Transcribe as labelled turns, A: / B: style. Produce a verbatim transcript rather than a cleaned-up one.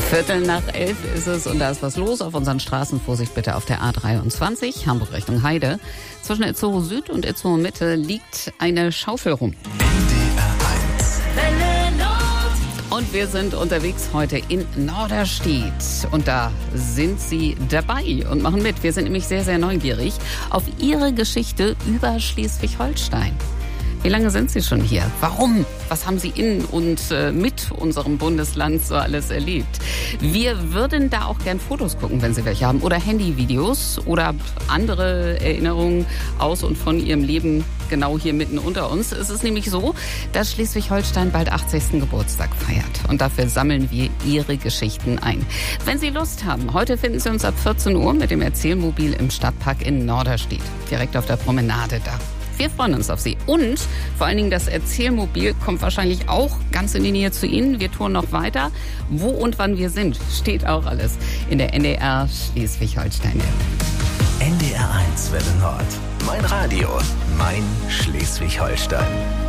A: Viertel nach elf ist es und da ist was los auf unseren Straßen. Vorsicht bitte auf der A dreiundzwanzig, Hamburg Richtung Heide. Zwischen Itzehoe Süd und Itzehoe Mitte liegt eine Schaufel rum. Und wir sind unterwegs heute in Norderstedt. Und da sind Sie dabei und machen mit. Wir sind nämlich sehr, sehr neugierig auf Ihre Geschichte über Schleswig-Holstein. Wie lange sind Sie schon hier? Warum? Was haben Sie in und äh, mit unserem Bundesland so alles erlebt? Wir würden da auch gern Fotos gucken, wenn Sie welche haben. Oder Handyvideos oder andere Erinnerungen aus und von Ihrem Leben genau hier mitten unter uns. Es ist nämlich so, dass Schleswig-Holstein bald achtzigsten Geburtstag feiert. Und dafür sammeln wir Ihre Geschichten ein. Wenn Sie Lust haben, heute finden Sie uns ab vierzehn Uhr mit dem Erzählmobil im Stadtpark in Norderstedt. Direkt auf der Promenade da. Wir freuen uns auf Sie. Und vor allen Dingen das Erzählmobil kommt wahrscheinlich auch ganz in die Nähe zu Ihnen. Wir touren noch weiter. Wo und wann wir sind, steht auch alles in der N D R Schleswig-Holstein-App.
B: N D R eins Welle Nord. Mein Radio. Mein Schleswig-Holstein.